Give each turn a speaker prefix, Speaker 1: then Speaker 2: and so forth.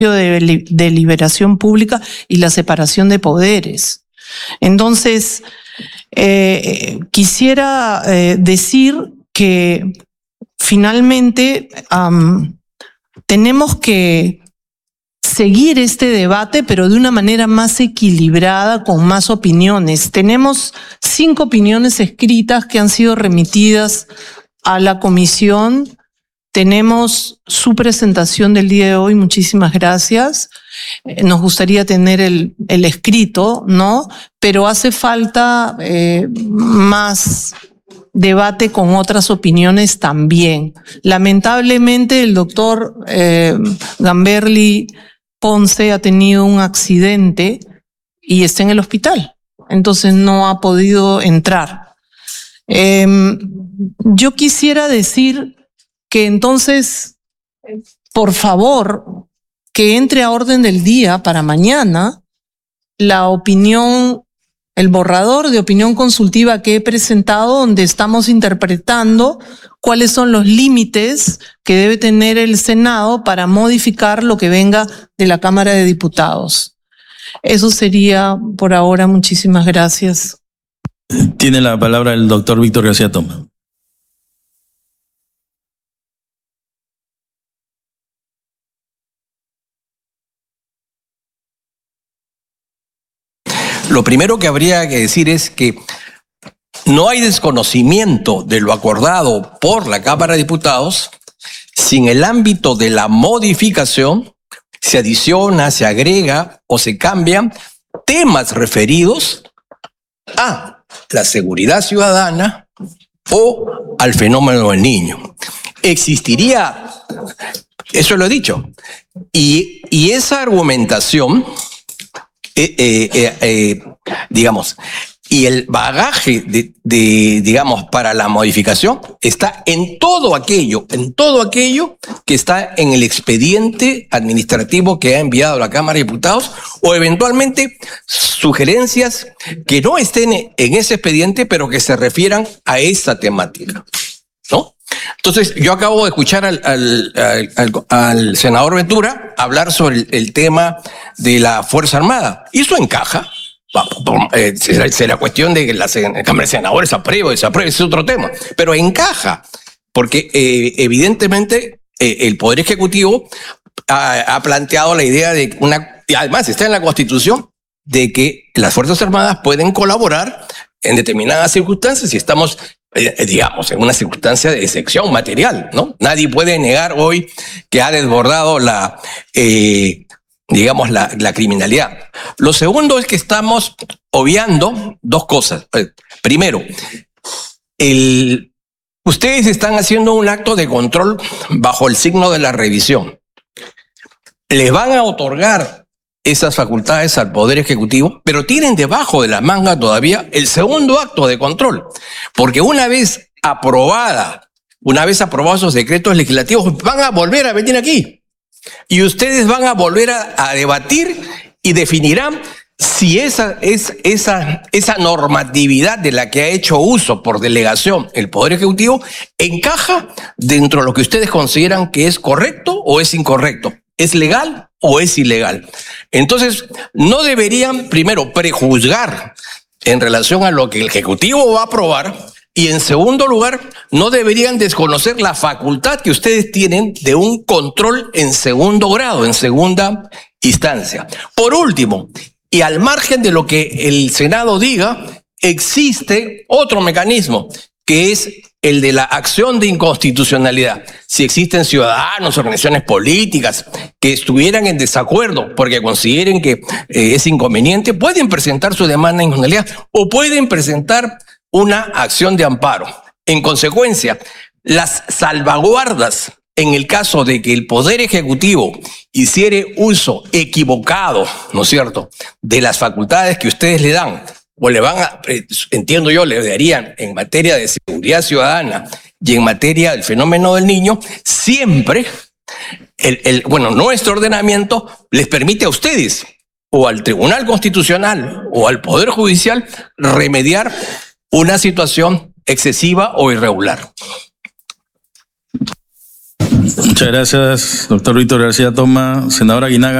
Speaker 1: de deliberación pública y la separación de poderes. Entonces, quisiera decir que finalmente tenemos que seguir este debate, pero de una manera más equilibrada, con más opiniones. Tenemos 5 opiniones escritas que han sido remitidas a la comisión. Tenemos su presentación del día de hoy, muchísimas gracias. Nos gustaría tener el escrito, ¿no? Pero hace falta más debate con otras opiniones también. Lamentablemente el doctor Gamberli Ponce ha tenido un accidente y está en el hospital, entonces no ha podido entrar. Yo quisiera decir que entonces, por favor, que entre a orden del día para mañana la opinión, el borrador de opinión consultiva que he presentado, donde estamos interpretando cuáles son los límites que debe tener el Senado para modificar lo que venga de la Cámara de Diputados. Eso sería por ahora. Muchísimas gracias.
Speaker 2: Tiene la palabra el doctor Víctor García Toma.
Speaker 3: Lo primero que habría que decir es que no hay desconocimiento de lo acordado por la Cámara de Diputados si en el ámbito de la modificación se adiciona, se agrega o se cambian temas referidos a la seguridad ciudadana o al fenómeno del niño. Existiría, eso lo he dicho, y esa argumentación, digamos, y el bagaje digamos, para la modificación está en todo aquello que está en el expediente administrativo que ha enviado la Cámara de Diputados, o eventualmente sugerencias que no estén en ese expediente, pero que se refieran a esa temática, ¿no? Entonces, yo acabo de escuchar al senador Ventura hablar sobre el tema de la Fuerza Armada, y eso encaja. Será cuestión de que la Cámara de Senadores apruebe o desapruebe, ese es otro tema, pero encaja, porque evidentemente el Poder Ejecutivo ha planteado la idea de y además está en la Constitución, de que las Fuerzas Armadas pueden colaborar en determinadas circunstancias, y estamos, digamos, en una circunstancia de excepción material, ¿no? Nadie puede negar hoy que ha desbordado digamos, la criminalidad. Lo segundo es que estamos obviando dos cosas. Primero, ustedes están haciendo un acto de control bajo el signo de la revisión. Les van a otorgar esas facultades al Poder Ejecutivo, pero tienen debajo de la manga todavía el segundo acto de control, porque una vez aprobados esos decretos legislativos, van a volver a venir aquí. Y ustedes van a volver a debatir y definirán si esa normatividad de la que ha hecho uso por delegación el Poder Ejecutivo encaja dentro de lo que ustedes consideran que es correcto o es incorrecto, es legal o es ilegal. Entonces, no deberían primero prejuzgar en relación a lo que el Ejecutivo va a aprobar, y en segundo lugar, no deberían desconocer la facultad que ustedes tienen de un control en segundo grado, en segunda instancia. Por último, y al margen de lo que el Senado diga, existe otro mecanismo, que es el de la acción de inconstitucionalidad. Si existen ciudadanos, organizaciones políticas que estuvieran en desacuerdo porque consideren que es inconveniente, pueden presentar su demanda de inconstitucionalidad o pueden presentar una acción de amparo. En consecuencia, las salvaguardas en el caso de que el Poder Ejecutivo hiciere uso equivocado, ¿no es cierto?, de las facultades que ustedes le dan, o le van a, entiendo yo, le darían en materia de seguridad ciudadana y en materia del fenómeno del niño, siempre, nuestro ordenamiento les permite a ustedes, o al Tribunal Constitucional, o al Poder Judicial, remediar una situación excesiva o irregular.
Speaker 2: Muchas Muchas gracias, doctor Víctor García Toma. Senadora Aguinaga.